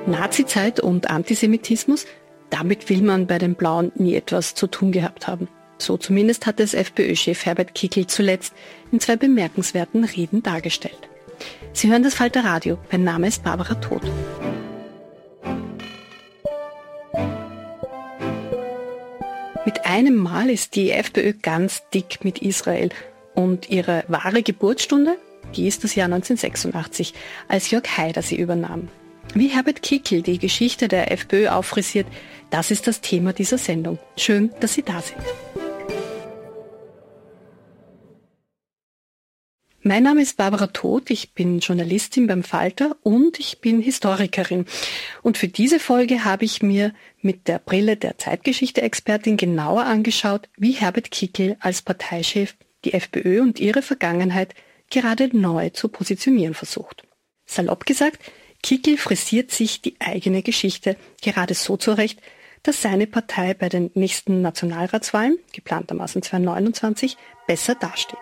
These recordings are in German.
Nazizeit und Antisemitismus, damit will man bei den Blauen nie etwas zu tun gehabt haben. So zumindest hat es FPÖ-Chef Herbert Kickl zuletzt in 2 bemerkenswerten Reden dargestellt. Sie hören das Falter Radio. Mein Name ist Barbara Todt. Mit einem Mal ist die FPÖ ganz dick mit Israel und ihre wahre Geburtsstunde, die ist das Jahr 1986, als Jörg Haider sie übernahm. Wie Herbert Kickl die Geschichte der FPÖ auffrisiert, das ist das Thema dieser Sendung. Schön, dass Sie da sind. Mein Name ist Barbara Todt, ich bin Journalistin beim Falter und ich bin Historikerin. Und für diese Folge habe ich mir mit der Brille der Zeitgeschichte-Expertin genauer angeschaut, wie Herbert Kickl als Parteichef die FPÖ und ihre Vergangenheit gerade neu zu positionieren versucht. Salopp gesagt, Kickl frisiert sich die eigene Geschichte gerade so zurecht, dass seine Partei bei den nächsten Nationalratswahlen, geplantermaßen 2029, besser dasteht.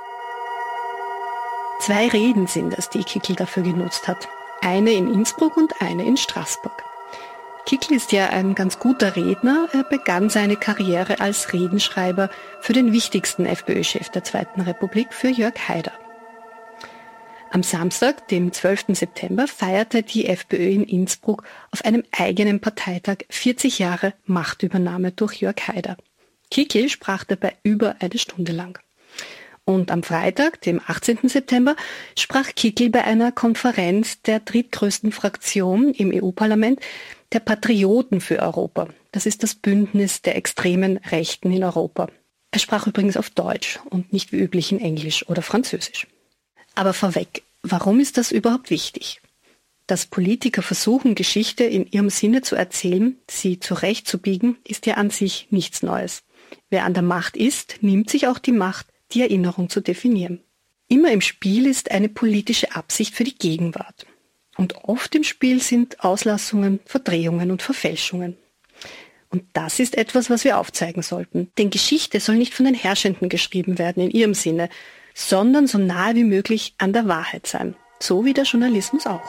2 Reden sind es, die Kickl dafür genutzt hat. Eine in Innsbruck und eine in Straßburg. Kickl ist ja ein ganz guter Redner. Er begann seine Karriere als Redenschreiber für den wichtigsten FPÖ-Chef der Zweiten Republik, für Jörg Haider. Am Samstag, dem 12. September, feierte die FPÖ in Innsbruck auf einem eigenen Parteitag 40 Jahre Machtübernahme durch Jörg Haider. Kickl sprach dabei über eine Stunde lang. Und am Freitag, dem 18. September, sprach Kickl bei einer Konferenz der drittgrößten Fraktion im EU-Parlament, der Patrioten für Europa. Das ist das Bündnis der extremen Rechten in Europa. Er sprach übrigens auf Deutsch und nicht wie üblich in Englisch oder Französisch. Aber vorweg, warum ist das überhaupt wichtig? Dass Politiker versuchen, Geschichte in ihrem Sinne zu erzählen, sie zurechtzubiegen, ist ja an sich nichts Neues. Wer an der Macht ist, nimmt sich auch die Macht, die Erinnerung zu definieren. Immer im Spiel ist eine politische Absicht für die Gegenwart. Und oft im Spiel sind Auslassungen, Verdrehungen und Verfälschungen. Und das ist etwas, was wir aufzeigen sollten. Denn Geschichte soll nicht von den Herrschenden geschrieben werden in ihrem Sinne, sondern so nahe wie möglich an der Wahrheit sein. So wie der Journalismus auch.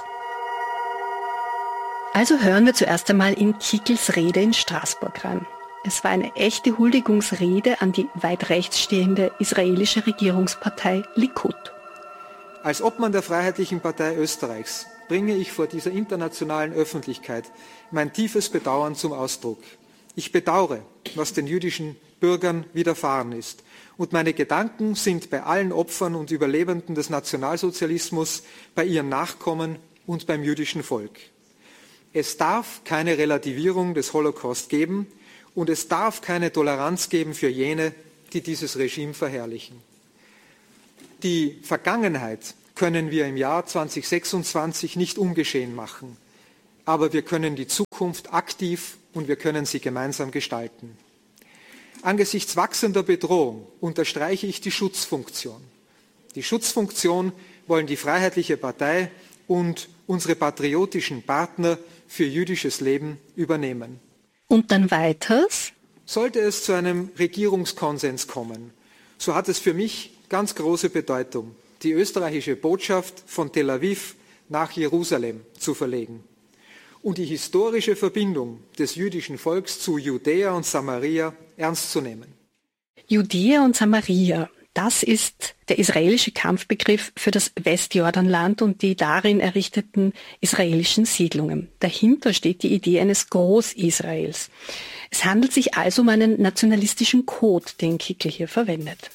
Also hören wir zuerst einmal in Kickls Rede in Straßburg rein. Es war eine echte Huldigungsrede an die weit rechts stehende israelische Regierungspartei Likud. Als Obmann der Freiheitlichen Partei Österreichs bringe ich vor dieser internationalen Öffentlichkeit mein tiefes Bedauern zum Ausdruck. Ich bedauere, was den jüdischen Bürgern widerfahren ist. Und meine Gedanken sind bei allen Opfern und Überlebenden des Nationalsozialismus, bei ihren Nachkommen und beim jüdischen Volk. Es darf keine Relativierung des Holocaust geben und es darf keine Toleranz geben für jene, die dieses Regime verherrlichen. Die Vergangenheit können wir im Jahr 2026 nicht ungeschehen machen, aber wir können die Zukunft aktiv und wir können sie gemeinsam gestalten. Angesichts wachsender Bedrohung unterstreiche ich die Schutzfunktion. Die Schutzfunktion wollen die Freiheitliche Partei und unsere patriotischen Partner für jüdisches Leben übernehmen. Und dann weiters? Sollte es zu einem Regierungskonsens kommen, so hat es für mich ganz große Bedeutung, die österreichische Botschaft von Tel Aviv nach Jerusalem zu verlegen und die historische Verbindung des jüdischen Volks zu Judäa und Samaria ernst zu nehmen. Judäa und Samaria, das ist der israelische Kampfbegriff für das Westjordanland und die darin errichteten israelischen Siedlungen. Dahinter steht die Idee eines Groß-Israels. Es handelt sich also um einen nationalistischen Code, den Kickl hier verwendet.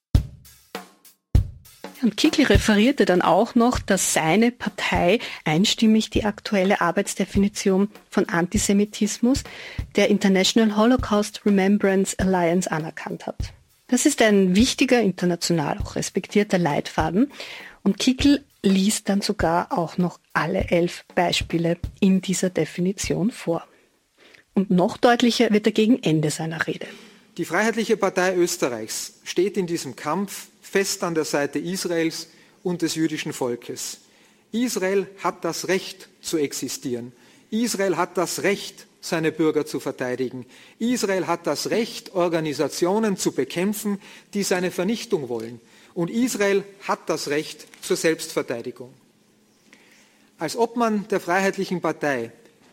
Und Kickl referierte dann auch noch, dass seine Partei einstimmig die aktuelle Arbeitsdefinition von Antisemitismus der International Holocaust Remembrance Alliance anerkannt hat. Das ist ein wichtiger, international auch respektierter Leitfaden. Und Kickl liest dann sogar auch noch alle 11 Beispiele in dieser Definition vor. Und noch deutlicher wird er gegen Ende seiner Rede. Die Freiheitliche Partei Österreichs steht in diesem Kampf fest an der Seite Israels und des jüdischen Volkes. Israel hat das Recht zu existieren. Israel hat das Recht, seine Bürger zu verteidigen. Israel hat das Recht, Organisationen zu bekämpfen, die seine Vernichtung wollen. Und Israel hat das Recht zur Selbstverteidigung. Als Obmann der Freiheitlichen Partei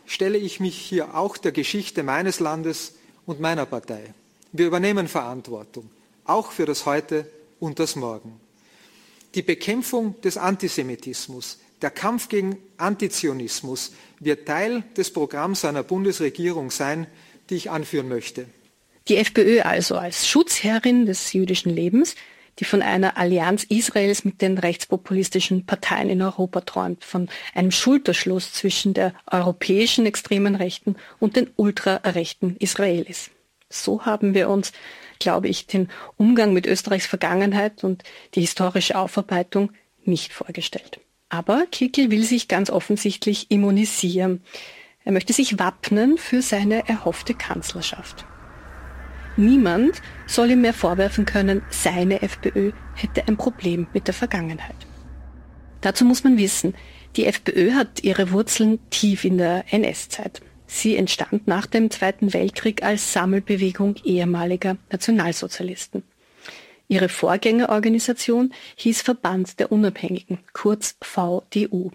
stelle ich mich hier auch der Geschichte meines Landes und meiner Partei. Wir übernehmen Verantwortung, auch für das Heute und das Morgen. Die Bekämpfung des Antisemitismus, der Kampf gegen Antizionismus wird Teil des Programms einer Bundesregierung sein, die ich anführen möchte. Die FPÖ also als Schutzherrin des jüdischen Lebens, die von einer Allianz Israels mit den rechtspopulistischen Parteien in Europa träumt, von einem Schulterschluss zwischen der europäischen extremen Rechten und den ultrarechten Israelis. So haben wir uns, glaube ich, den Umgang mit Österreichs Vergangenheit und die historische Aufarbeitung nicht vorgestellt. Aber Kickl will sich ganz offensichtlich immunisieren. Er möchte sich wappnen für seine erhoffte Kanzlerschaft. Niemand soll ihm mehr vorwerfen können, seine FPÖ hätte ein Problem mit der Vergangenheit. Dazu muss man wissen, die FPÖ hat ihre Wurzeln tief in der NS-Zeit. Sie entstand nach dem Zweiten Weltkrieg als Sammelbewegung ehemaliger Nationalsozialisten. Ihre Vorgängerorganisation hieß Verband der Unabhängigen, kurz VDU.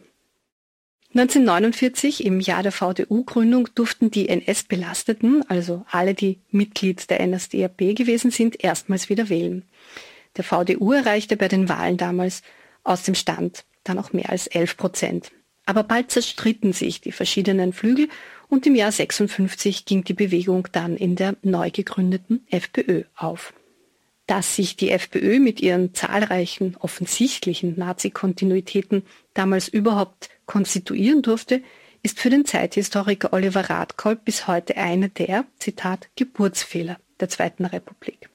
1949, im Jahr der VDU-Gründung, durften die NS-Belasteten, also alle, die Mitglied der NSDAP gewesen sind, erstmals wieder wählen. Der VDU erreichte bei den Wahlen damals aus dem Stand dann auch mehr als 11%. Aber bald zerstritten sich die verschiedenen Flügel und im Jahr 1956 ging die Bewegung dann in der neu gegründeten FPÖ auf. Dass sich die FPÖ mit ihren zahlreichen offensichtlichen Nazi-Kontinuitäten damals überhaupt konstituieren durfte, ist für den Zeithistoriker Oliver Radkolb bis heute eine der, Zitat, Geburtsfehler der Zweiten Republik.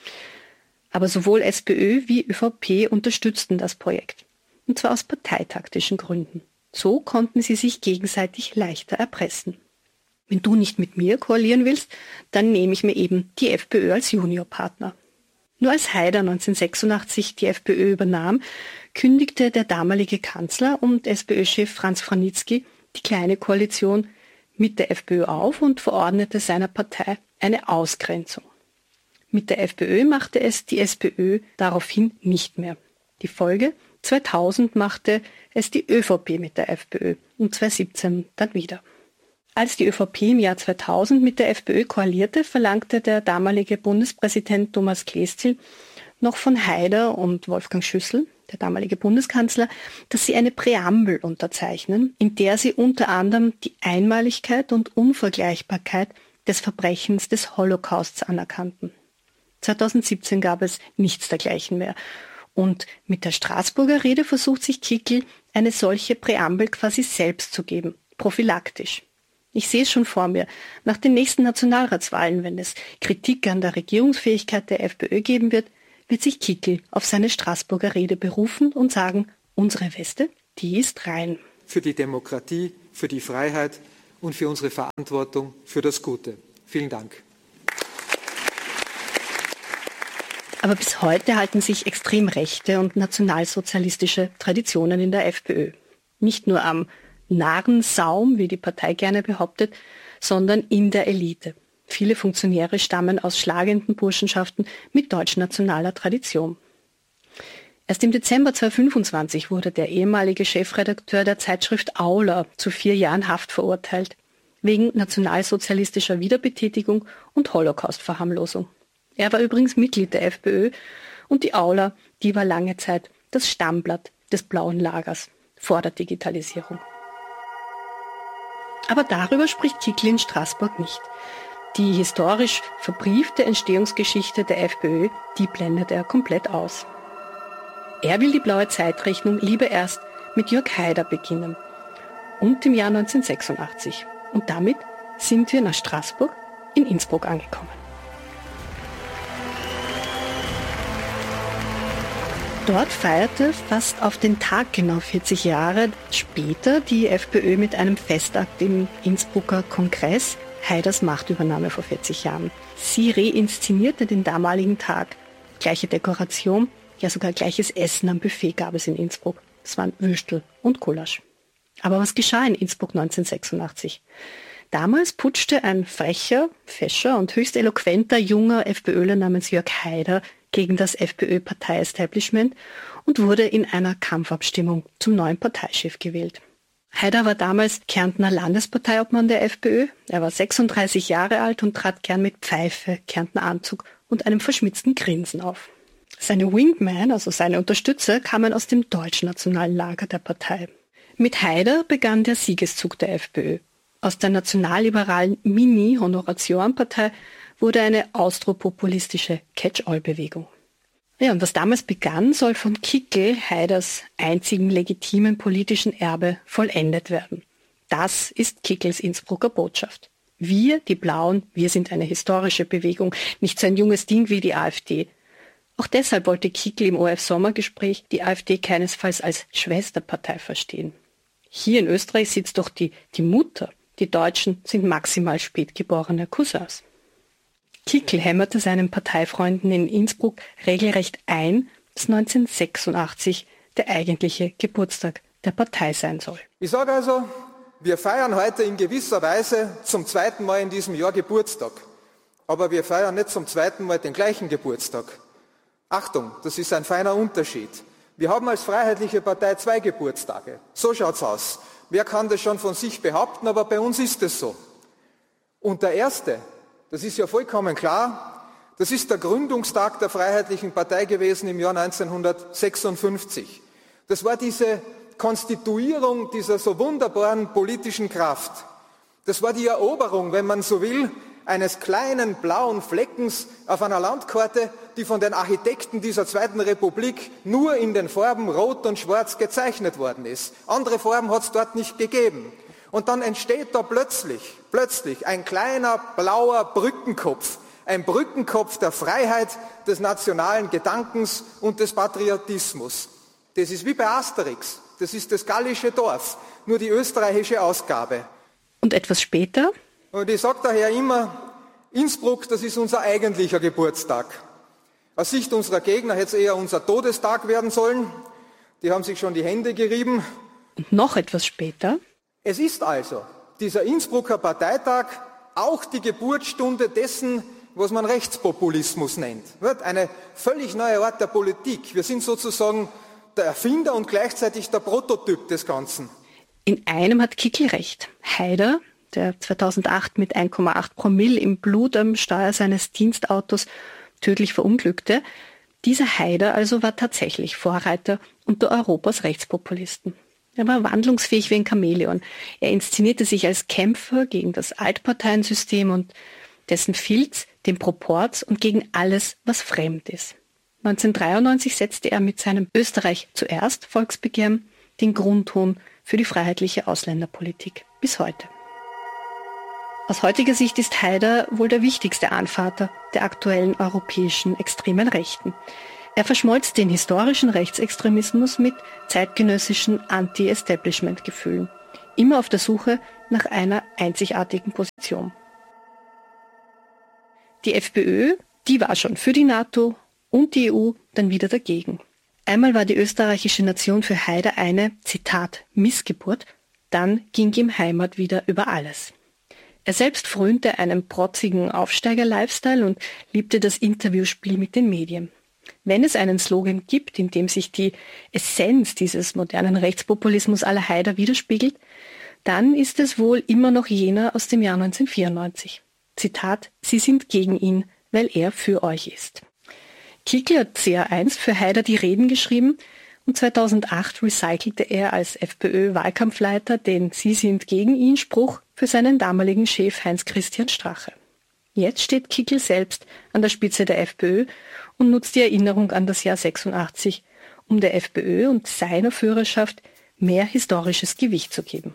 Aber sowohl SPÖ wie ÖVP unterstützten das Projekt, und zwar aus parteitaktischen Gründen. So konnten sie sich gegenseitig leichter erpressen. Wenn du nicht mit mir koalieren willst, dann nehme ich mir eben die FPÖ als Juniorpartner. Nur als Haider 1986 die FPÖ übernahm, kündigte der damalige Kanzler und SPÖ-Chef Franz Vranitzky die kleine Koalition mit der FPÖ auf und verordnete seiner Partei eine Ausgrenzung. Mit der FPÖ machte es die SPÖ daraufhin nicht mehr. Die Folge: 2000 machte es die ÖVP mit der FPÖ und 2017 dann wieder. Als die ÖVP im Jahr 2000 mit der FPÖ koalierte, verlangte der damalige Bundespräsident Thomas Klestil noch von Haider und Wolfgang Schüssel, der damalige Bundeskanzler, dass sie eine Präambel unterzeichnen, in der sie unter anderem die Einmaligkeit und Unvergleichbarkeit des Verbrechens des Holocausts anerkannten. 2017 gab es nichts dergleichen mehr. Und mit der Straßburger Rede versucht sich Kickl, eine solche Präambel quasi selbst zu geben, prophylaktisch. Ich sehe es schon vor mir. Nach den nächsten Nationalratswahlen, wenn es Kritik an der Regierungsfähigkeit der FPÖ geben wird, wird sich Kickl auf seine Straßburger Rede berufen und sagen, unsere Weste, die ist rein. Für die Demokratie, für die Freiheit und für unsere Verantwortung für das Gute. Vielen Dank. Aber bis heute halten sich extrem rechte und nationalsozialistische Traditionen in der FPÖ. Nicht nur am Narrensaum, wie die Partei gerne behauptet, sondern in der Elite. Viele Funktionäre stammen aus schlagenden Burschenschaften mit deutsch-nationaler Tradition. Erst im Dezember 2025 wurde der ehemalige Chefredakteur der Zeitschrift Aula zu 4 Jahren Haft verurteilt, wegen nationalsozialistischer Wiederbetätigung und Holocaust-Verharmlosung. Er war übrigens Mitglied der FPÖ und die Aula, die war lange Zeit das Stammblatt des blauen Lagers vor der Digitalisierung. Aber darüber spricht Kickl in Straßburg nicht. Die historisch verbriefte Entstehungsgeschichte der FPÖ, die blendet er komplett aus. Er will die blaue Zeitrechnung lieber erst mit Jörg Haider beginnen und im Jahr 1986. Und damit sind wir nach Straßburg in Innsbruck angekommen. Dort feierte fast auf den Tag genau 40 Jahre später die FPÖ mit einem Festakt im Innsbrucker Kongress Haiders Machtübernahme vor 40 Jahren. Sie reinszenierte den damaligen Tag. Gleiche Dekoration, ja sogar gleiches Essen am Buffet gab es in Innsbruck. Es waren Würstel und Gulasch. Aber was geschah in Innsbruck 1986? Damals putschte ein frecher, fescher und höchst eloquenter junger FPÖler namens Jörg Haider gegen das FPÖ-Partei-Establishment und wurde in einer Kampfabstimmung zum neuen Parteichef gewählt. Haider war damals Kärntner Landesparteiobmann der FPÖ. Er war 36 Jahre alt und trat gern mit Pfeife, Kärntner Anzug und einem verschmitzten Grinsen auf. Seine Wingmen, also seine Unterstützer, kamen aus dem deutschnationalen Lager der Partei. Mit Haider begann der Siegeszug der FPÖ. Aus der nationalliberalen Mini-Honoratiorenpartei wurde eine austropopulistische Catch-all-Bewegung. Ja, und was damals begann, soll von Kickl, Haiders einzigen legitimen politischen Erbe, vollendet werden. Das ist Kickls Innsbrucker Botschaft. Wir, die Blauen, wir sind eine historische Bewegung, nicht so ein junges Ding wie die AfD. Auch deshalb wollte Kickl im ORF-Sommergespräch die AfD keinesfalls als Schwesterpartei verstehen. Hier in Österreich sitzt doch die Mutter. Die Deutschen sind maximal spätgeborene Cousins. Kickl hämmerte seinen Parteifreunden in Innsbruck regelrecht ein, dass 1986 der eigentliche Geburtstag der Partei sein soll. Ich sage also, wir feiern heute in gewisser Weise zum zweiten Mal in diesem Jahr Geburtstag. Aber wir feiern nicht zum zweiten Mal den gleichen Geburtstag. Achtung, das ist ein feiner Unterschied. Wir haben als Freiheitliche Partei 2 Geburtstage. So schaut's aus. Wer kann das schon von sich behaupten, aber bei uns ist es so. Und der erste, das ist ja vollkommen klar, das ist der Gründungstag der Freiheitlichen Partei gewesen im Jahr 1956. Das war diese Konstituierung dieser so wunderbaren politischen Kraft. Das war die Eroberung, wenn man so will, eines kleinen blauen Fleckens auf einer Landkarte, die von den Architekten dieser Zweiten Republik nur in den Farben Rot und Schwarz gezeichnet worden ist. Andere Farben hat es dort nicht gegeben. Und dann entsteht da plötzlich ein kleiner blauer Brückenkopf, ein Brückenkopf der Freiheit, des nationalen Gedankens und des Patriotismus. Das ist wie bei Asterix, das ist das gallische Dorf, nur die österreichische Ausgabe. Und etwas später? Und ich sage daher immer, Innsbruck, das ist unser eigentlicher Geburtstag. Aus Sicht unserer Gegner hätte es eher unser Todestag werden sollen. Die haben sich schon die Hände gerieben. Und noch etwas später? Es ist also dieser Innsbrucker Parteitag auch die Geburtsstunde dessen, was man Rechtspopulismus nennt. Eine völlig neue Art der Politik. Wir sind sozusagen der Erfinder und gleichzeitig der Prototyp des Ganzen. In einem hat Kickl recht. Haider, der 2008 mit 1,8 Promille im Blut am Steuer seines Dienstautos tödlich verunglückte, dieser Haider also war tatsächlich Vorreiter unter Europas Rechtspopulisten. Er war wandlungsfähig wie ein Chamäleon. Er inszenierte sich als Kämpfer gegen das Altparteiensystem und dessen Filz, den Proporz und gegen alles, was fremd ist. 1993 setzte er mit seinem Österreich zuerst Volksbegehren den Grundton für die freiheitliche Ausländerpolitik bis heute. Aus heutiger Sicht ist Haider wohl der wichtigste Ahnvater der aktuellen europäischen extremen Rechten. Er verschmolz den historischen Rechtsextremismus mit zeitgenössischen Anti-Establishment-Gefühlen, immer auf der Suche nach einer einzigartigen Position. Die FPÖ, die war schon für die NATO und die EU dann wieder dagegen. Einmal war die österreichische Nation für Haider eine, Zitat, Missgeburt, dann ging ihm Heimat wieder über alles. Er selbst frönte einem protzigen Aufsteiger-Lifestyle und liebte das Interviewspiel mit den Medien. Wenn es einen Slogan gibt, in dem sich die Essenz dieses modernen Rechtspopulismus à la Haider widerspiegelt, dann ist es wohl immer noch jener aus dem Jahr 1994. Zitat, Sie sind gegen ihn, weil er für euch ist. Kickl hat CA1 für Haider die Reden geschrieben und 2008 recycelte er als FPÖ-Wahlkampfleiter den Sie sind gegen ihn Spruch für seinen damaligen Chef Heinz-Christian Strache. Jetzt steht Kickl selbst an der Spitze der FPÖ und nutzt die Erinnerung an das Jahr 86, um der FPÖ und seiner Führerschaft mehr historisches Gewicht zu geben.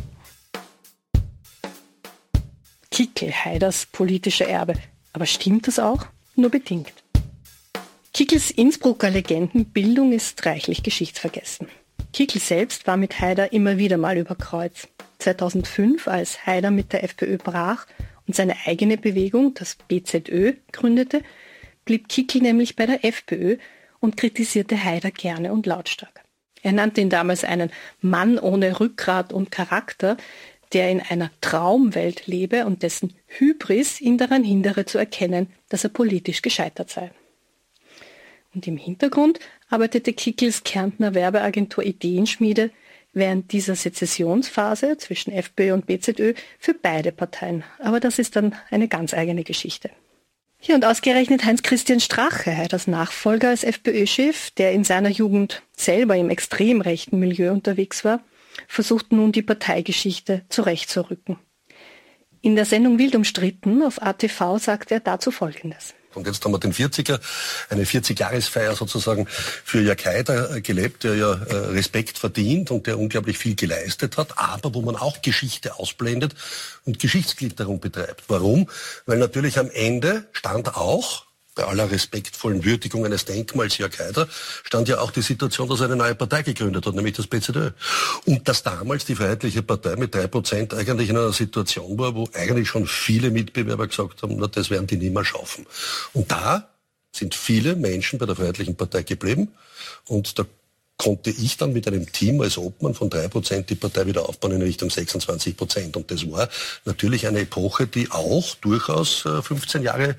Kickl, Haiders politische Erbe. Aber stimmt das auch? Nur bedingt. Kickls Innsbrucker Legendenbildung ist reichlich geschichtsvergessen. Kickl selbst war mit Haider immer wieder mal über Kreuz. 2005, als Haider mit der FPÖ brach und seine eigene Bewegung, das BZÖ, gründete, blieb Kickl nämlich bei der FPÖ und kritisierte Haider gerne und lautstark. Er nannte ihn damals einen Mann ohne Rückgrat und Charakter, der in einer Traumwelt lebe und dessen Hybris ihn daran hindere zu erkennen, dass er politisch gescheitert sei. Und im Hintergrund arbeitete Kickls Kärntner Werbeagentur Ideenschmiede, während dieser Sezessionsphase zwischen FPÖ und BZÖ für beide Parteien. Aber das ist dann eine ganz eigene Geschichte. Hier und ausgerechnet Heinz-Christian Strache, das Nachfolger als FPÖ-Chef, der in seiner Jugend selber im extrem rechten Milieu unterwegs war, versucht nun die Parteigeschichte zurechtzurücken. In der Sendung Wild umstritten auf ATV sagt er dazu Folgendes. Und jetzt haben wir den 40er, eine 40-Jahresfeier sozusagen für Jörg Haider gelebt, der ja Respekt verdient und der unglaublich viel geleistet hat, aber wo man auch Geschichte ausblendet und Geschichtsklitterung betreibt. Warum? Weil natürlich am Ende stand auch, bei aller respektvollen Würdigung eines Denkmals Jörg Haider, stand ja auch die Situation, dass er eine neue Partei gegründet hat, nämlich das BZÖ. Und dass damals die Freiheitliche Partei mit 3% eigentlich in einer Situation war, wo eigentlich schon viele Mitbewerber gesagt haben, na, das werden die nie mehr schaffen. Und da sind viele Menschen bei der Freiheitlichen Partei geblieben. Und da konnte ich dann mit einem Team als Obmann von 3% die Partei wieder aufbauen in Richtung 26%. Und das war natürlich eine Epoche, die auch durchaus 15 Jahre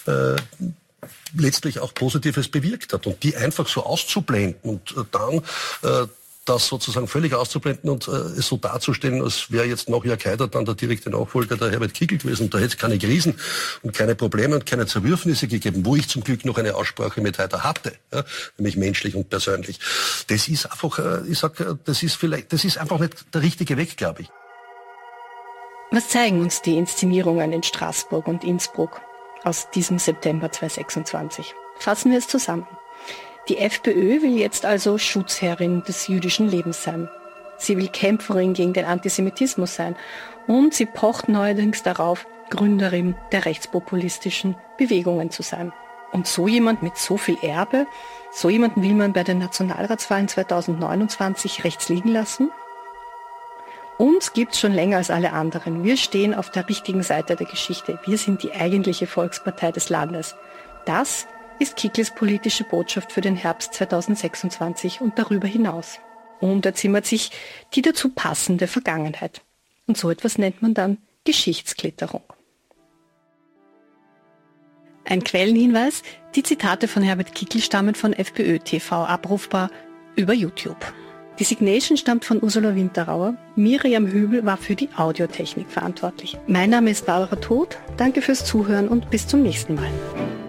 letztlich auch Positives bewirkt hat. Und die einfach so auszublenden und dann das sozusagen völlig auszublenden und es so darzustellen, als wäre jetzt noch Jörg Haider dann der direkte Nachfolger der Herbert Kickl gewesen. Und da hätte es keine Krisen und keine Probleme und keine Zerwürfnisse gegeben, wo ich zum Glück noch eine Aussprache mit Haider hatte, ja, nämlich menschlich und persönlich. Das ist einfach, das ist einfach nicht der richtige Weg, glaube ich. Was zeigen uns die Inszenierungen in Straßburg und Innsbruck aus diesem September 2026? Fassen wir es zusammen. Die FPÖ will jetzt also Schutzherrin des jüdischen Lebens sein. Sie will Kämpferin gegen den Antisemitismus sein und sie pocht neuerdings darauf, Gründerin der rechtspopulistischen Bewegungen zu sein. Und so jemand mit so viel Erbe, so jemanden will man bei den Nationalratswahlen 2029 rechts liegen lassen? Uns gibt's schon länger als alle anderen. Wir stehen auf der richtigen Seite der Geschichte. Wir sind die eigentliche Volkspartei des Landes. Das ist Kickls politische Botschaft für den Herbst 2026 und darüber hinaus. Und er zimmert sich die dazu passende Vergangenheit. Und so etwas nennt man dann Geschichtsklitterung. Ein Quellenhinweis: Die Zitate von Herbert Kickl stammen von FPÖ TV, abrufbar über YouTube. Die Signation stammt von Ursula Winterauer. Miriam Hübel war für die Audiotechnik verantwortlich. Mein Name ist Barbara Todt. Danke fürs Zuhören und bis zum nächsten Mal.